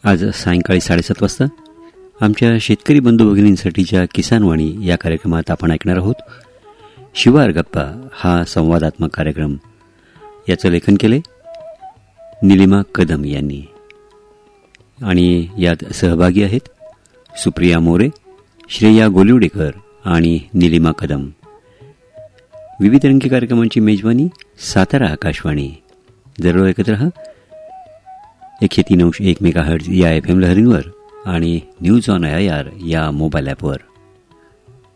आज सायंकाळी 7:30 वाजता आमच्या शेतकरी बंधू भगिनींसाठीच्या किसानवाणी या कार्यक्रमात आपण ऐकणार आहोत शिवार गप्पा हा संवादात्मक कार्यक्रम. याचं लेखन केले निलिमा कदम यांनी आणि यात सहभागी आहेत सुप्रिया मोरे, श्रेया गोलिवडेकर आणि निलिमा कदम. विविध रंगी कार्यक्रमांची मेजवानी सातारा आकाशवाणी. जरूर ऐकत रहा 103.1 मेगाहर्ट्झ या FM लहरींवर आणि न्यूज ऑन AIR या मोबाईल ॲपवर.